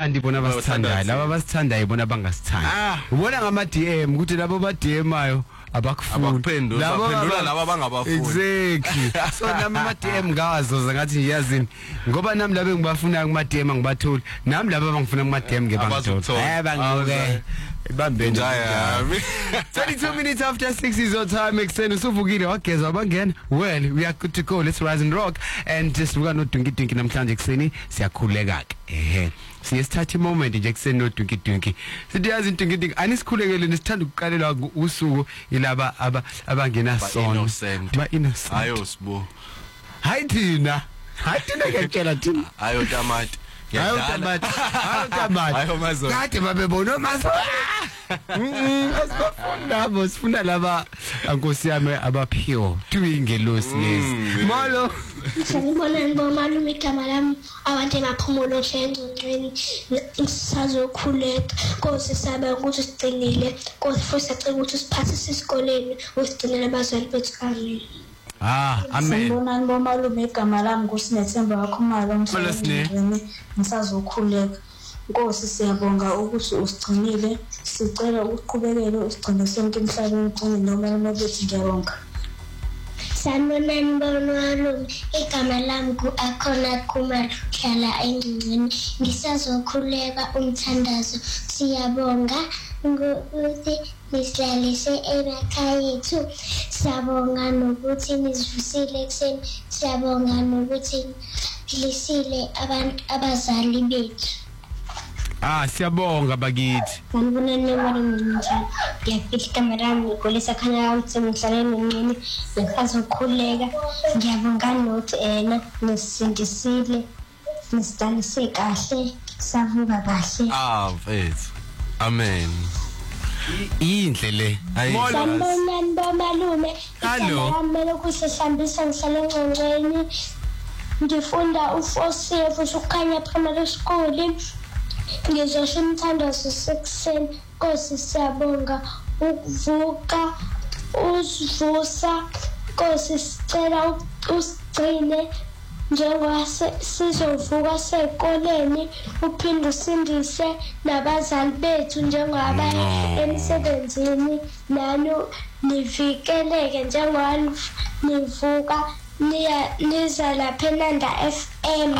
abasithandi bona basithandayo laba abasithandayo bona bangasithandi ubona ngama DM ukuthi labo ba DM ayo abakufuni laba abangabafundi exactly so nami ama DM ngazo ngathi ngiyazini ngoba nami labe ngibafuna kuma DM ngibatholi nami laba abangifuna kuma DM ngebangithola bangibuke bambeni yami 32 minutes after 6 is our time extend usuvukile wageza bangena well we are good to go let's rise and rock and just we got no dunki namhlanje ekseni siyakhuleka ke siyesithatha moment nje ekseni no dunki siyazi dunki anisikhulekele nisithanda ukuqalela usuku ilaba abangena sona ba innocent ayo sibo hayi thina ngiyatshela thina ayo tamati ayo mazo kade babebona mazo sifunda laba ankosi yami abaphiwo tuyingelosi lezi molo sanibona ngomalume igama lami abantu ngaphumulo hlengcongweni sisazokhuleka Nkosi sabe ukuthi sigcinile Nkosi futhi sicela ukuthi siphathise esikoleni usigcinele abazali bethu amen amen sanibona ngomalume igama lami nguSinethemba wakhumalo ngizweni ngisazokhuleka Nkosi siyabonga ukuthi usigcinile sicela ukuqhubekele usigcine sonke emhlabeni ugcine noma bethu ngiyabonga sanibonani ngomalume igama lami Akhona Khumalo hlala engcingweni ngisazokhuleka umthandazo siyabonga ngokuthi nislalise emakhaya ethu siyabonga nokuthi nisivusile ekseni siyabonga nokuthi lisile abantu abazali bethu siyabonga bakithi sanibonani ngomalume ngiyafika kamerami ngolisa khanya ukuthi ngihlaleni ngini ngisazokhuleka ngiyabonga nokuthi nisindisile nisidalise kahle savuka kahle mfethu amen indle sanibonani ngomalume ngihambe ukuhlambisa ngihlale engcongweni ngifunda u4 usukhanya primary school ngizosho umthandazo sekuseni Nkosi siyabonga ukuvuka usivusa Nkosi sicela usigcine njengoba sizovuka sekoleni uphinde usindise nabazali bethu njengoba emsebenzini nani nivikeleke njengoba nivuka niza lapha eNanda FM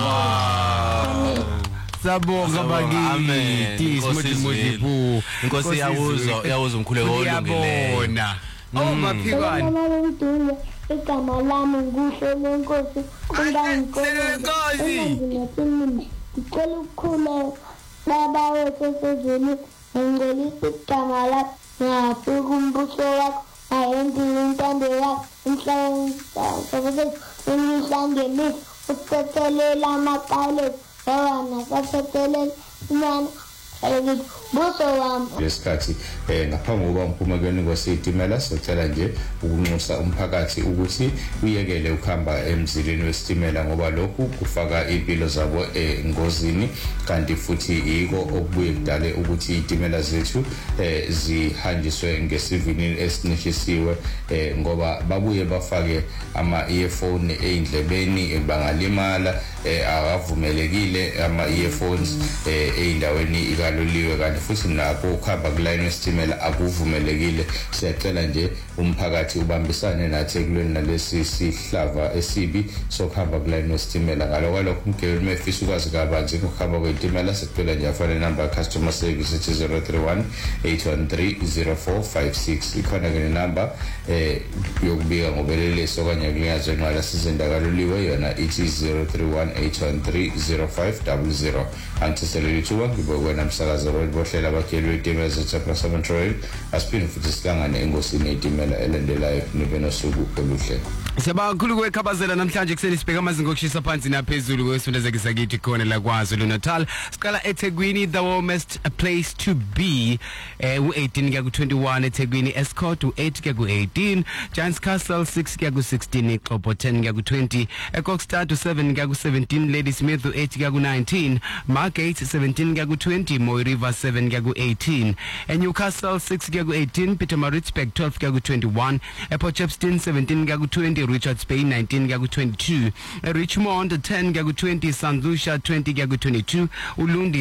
sabonga bakithi simodibu Nkosi yawuza umkhuleko olungileyo maphikwane igama lami nguhle Nkosi ngicela ukukhuleka baba wethu sezweni ngicela igama lakho ngaphi kumbuso wakho ayenzi intando yakho emhlabeni ngihlangene ucethelela amaqale wana sasethelela imana buso wami lesikhathi ngaphambi kokuba umphumekweni kwesitimela sicela nje ukunxusa umphakathi ukuthi uyekele ukuhamba emzileni wesitimela ngoba lokhu kufaka impilo zabo engozini kanti futhi yiko okubuye kudale ukuthi izitimela zethu zihanjiswe ngesivinini esincishisiwe ngoba babuye bafake ama-earphone eindlebeni bangalimala akavumelekile ama-earphones eindaweni ikaloliwe kanti futhi nako ukuhamba kuline wesitimela akuvumelekile siyacela nje umphakathi ubambisane nathi ekulweni nalesi sihlava esibi sokuhamba kuline wesitimela ngalokho umgebe mefisa ukwazi kabanzi ukuhamba kwezitimela sicela nje afane number customer service ethi 031 813 0456 ikhona ke number yokubika ngobelelesi okanye kulinyazwe nqala sizendakaloliwe yona ithi 031 813 0500 antiselele thuba ngibona umsakazo bohlela bakhelwe izitimela zeTsapasa Trail asiphinde futhi sihlangane engosini yezitimela elandelayo nibe nosuku oluhle Siyabonga kakhulu kwekhabazela namhlanje kuseni sibheka amazinga okushisa phansi naphezulu kwesifundazwe sakithi khona la KwaZulu Natal siqala eThekwini the warmest place to be u18 kuya ku21 eThekwini Escort u8 kuya ku18 Giants Castle 6 kuya ku16 eXhopo 10 kuya ku20 eCockstad 7 kuya ku17 Ladysmith u8 kuya ku19 Margate 17 kuya ku20 Moy River 7 kuya ku18 eNewcastle 6 kuya ku18 Pietermaritzburg 12 kuya ku21 ePortshepstone 17 kuya ku20 Richards Bay 19 kuya ku22 Richmond 10 kuya ku20 St Lucia 20 kuya ku22 Ulundi